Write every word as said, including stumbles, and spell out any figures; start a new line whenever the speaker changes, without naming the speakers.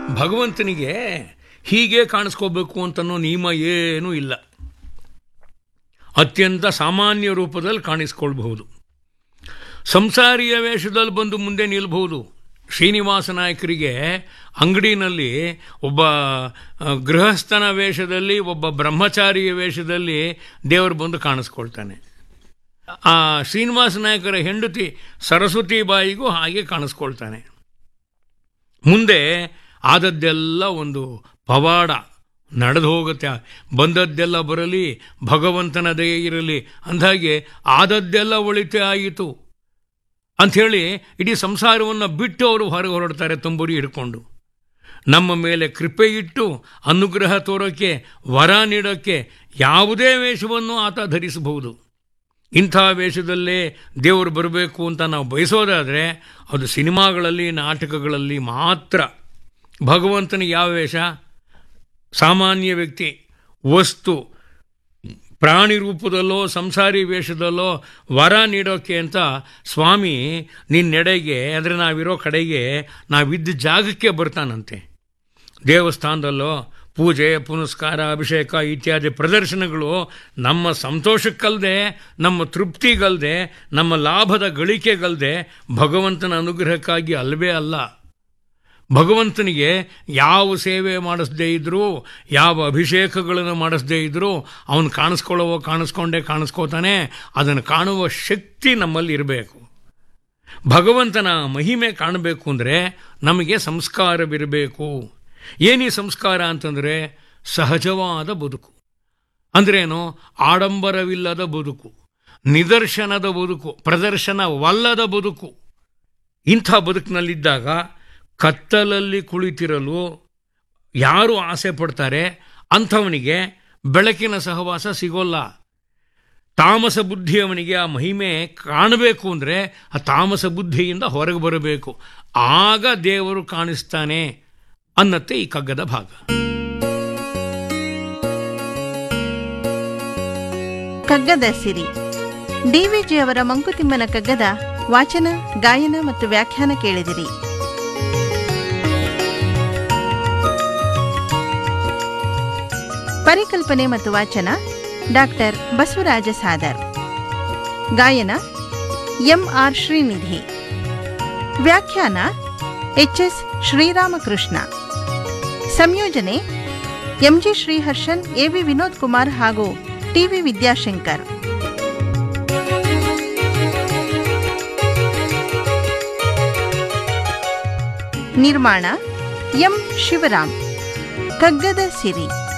ಭಗವಂತನಿಗೆ ಹೀಗೆ ಕಾಣಿಸ್ಕೋಬೇಕು ಅಂತನೋ ನಿಯಮ ಏನೂ ಇಲ್ಲ. ಅತ್ಯಂತ ಸಾಮಾನ್ಯ ರೂಪದಲ್ಲಿ ಕಾಣಿಸ್ಕೊಳ್ಬಹುದು. ಸಂಸಾರಿಯ ವೇಷದಲ್ಲಿ ಬಂದು ಮುಂದೆ ನಿಲ್ಬಹುದು. ಶ್ರೀನಿವಾಸ ನಾಯಕರಿಗೆ ಅಂಗಡಿನಲ್ಲಿ ಒಬ್ಬ ಗೃಹಸ್ಥನ ವೇಷದಲ್ಲಿ, ಒಬ್ಬ ಬ್ರಹ್ಮಚಾರಿಯ ವೇಷದಲ್ಲಿ ದೇವರು ಬಂದು ಕಾಣಿಸ್ಕೊಳ್ತಾನೆ. ಆ ಶ್ರೀನಿವಾಸ ನಾಯಕರ ಹೆಂಡತಿ ಸರಸ್ವತಿ ಬಾಯಿಗೂ ಹಾಗೆ ಕಾಣಿಸ್ಕೊಳ್ತಾನೆ. ಮುಂದೆ ಆದದ್ದೆಲ್ಲ ಒಂದು ಪವಾಡ ನಡೆದು ಹೋಗುತ್ತೆ. ಬಂದದ್ದೆಲ್ಲ ಬರಲಿ, ಭಗವಂತನ ದಯೆ ಇರಲಿ ಅಂದಾಗೆ ಆದದ್ದೆಲ್ಲ ಒಳಿತೆ ಆಯಿತು ಅಂಥೇಳಿ ಇಡೀ ಸಂಸಾರವನ್ನು ಬಿಟ್ಟು ಅವರು ಹೊರಗೆ ಹೊರಡ್ತಾರೆ ತಂಬೂರಿ ಹಿಡ್ಕೊಂಡು. ನಮ್ಮ ಮೇಲೆ ಕೃಪೆ ಇಟ್ಟು ಅನುಗ್ರಹ ತೋರೋಕ್ಕೆ, ವರ ನೀಡೋಕ್ಕೆ ಯಾವುದೇ ವೇಷವನ್ನು ಆತ ಧರಿಸಬಹುದು. ಇಂಥ ವೇಷದಲ್ಲೇ ದೇವರು ಬರಬೇಕು ಅಂತ ನಾವು ಬಯಸೋದಾದರೆ ಅದು ಸಿನಿಮಾಗಳಲ್ಲಿ, ನಾಟಕಗಳಲ್ಲಿ ಮಾತ್ರ. ಭಗವಂತನಿಗೆ ಯಾವ ವೇಷ? ಸಾಮಾನ್ಯ ವ್ಯಕ್ತಿ, ವಸ್ತು, ಪ್ರಾಣಿ ರೂಪದಲ್ಲೋ ಸಂಸಾರಿ ವೇಷದಲ್ಲೋ ವರ ನೀಡೋಕ್ಕೆ ಅಂತ ಸ್ವಾಮಿ ನಿನ್ನೆಡೆಗೆ, ಅಂದರೆ ನಾವಿರೋ ಕಡೆಗೆ, ನಾವಿದ್ದ ಜಾಗಕ್ಕೆ ಬರ್ತಾನಂತೆ. ದೇವಸ್ಥಾನದಲ್ಲೋ ಪೂಜೆ, ಪುನಸ್ಕಾರ, ಅಭಿಷೇಕ ಇತ್ಯಾದಿ ಪ್ರದರ್ಶನಗಳು ನಮ್ಮ ಸಂತೋಷಕ್ಕಲ್ಲದೆ, ನಮ್ಮ ತೃಪ್ತಿಗಲ್ಲದೆ, ನಮ್ಮ ಲಾಭದ ಗಳಿಕೆಗಲ್ಲದೆ ಭಗವಂತನ ಅನುಗ್ರಹಕ್ಕಾಗಿ ಅಲ್ಲವೇ ಅಲ್ಲ. ಭಗವಂತನಿಗೆ ಯಾವ ಸೇವೆ ಮಾಡಿಸದೇ ಇದ್ದರೂ, ಯಾವ ಅಭಿಷೇಕಗಳನ್ನು ಮಾಡಿಸದೇ ಇದ್ದರೂ ಅವನು ಕಾಣಿಸ್ಕೊಳ್ಳೋ ಕಾಣಿಸ್ಕೊಂಡೇ ಕಾಣಿಸ್ಕೋತಾನೆ. ಅದನ್ನು ಕಾಣುವ ಶಕ್ತಿ ನಮ್ಮಲ್ಲಿ ಇರಬೇಕು. ಭಗವಂತನ ಮಹಿಮೆ ಕಾಣಬೇಕು ಅಂದರೆ ನಮಗೆ ಸಂಸ್ಕಾರವಿರಬೇಕು. ಏನೀ ಸಂಸ್ಕಾರ ಅಂತಂದರೆ ಸಹಜವಾದ ಬದುಕು. ಅಂದ್ರೇನು? ಆಡಂಬರವಿಲ್ಲದ ಬದುಕು, ನಿದರ್ಶನದ ಬದುಕು, ಪ್ರದರ್ಶನವಲ್ಲದ ಬದುಕು. ಇಂಥ ಬದುಕಿನಲ್ಲಿದ್ದಾಗ ಕತ್ತಲಲ್ಲಿ ಕುಳಿತಿರಲು ಯಾರು ಆಸೆ ಪಡ್ತಾರೆ ಅಂಥವನಿಗೆ ಬೆಳಕಿನ ಸಹವಾಸ ಸಿಗೋಲ್ಲ. ತಾಮಸ ಬುದ್ಧಿಯವನಿಗೆ ಆ ಮಹಿಮೆ ಕಾಣಬೇಕು ಅಂದರೆ ಆ ತಾಮಸ ಬುದ್ಧಿಯಿಂದ ಹೊರಗೆ ಬರಬೇಕು. ಆಗ ದೇವರು ಕಾಣಿಸ್ತಾನೆ ಅನ್ನತ್ತೆ ಈ ಕಗ್ಗದ ಭಾಗ.
ಕಗ್ಗದ ಸಿರಿ ಡಿವಿಜಿ ಅವರ ಮಂಕುತಿಮ್ಮನ ಕಗ್ಗದ ವಾಚನ, ಗಾಯನ ಮತ್ತು ವ್ಯಾಖ್ಯಾನ ಕೇಳಿದಿರಿ. ಪರಿಕಲ್ಪನೆ ಮತ್ತು ವಾಚನ ಡಾಕ್ಟರ್ ಬಸವರಾಜ ಸಾದರ್. ಗಾಯನ ಎಂ ಆರ್ ಶ್ರೀನಿಧಿ. ವ್ಯಾಖ್ಯಾನ ಎಚ್ ಎಸ್ ಶ್ರೀರಾಮಕೃಷ್ಣ. ಸಂಯೋಜನೆ ಎಂಜಿ ಶ್ರೀಹರ್ಷನ್, ಎವಿ ವಿನೋದ್ ಕುಮಾರ್ ಹಾಗೂ ಟಿವಿ ವಿದ್ಯಾಶಂಕರ್. ನಿರ್ಮಾಣ ಎಂ ಶಿವರಾಮ್. ಕಗ್ಗದ ಸಿರಿ.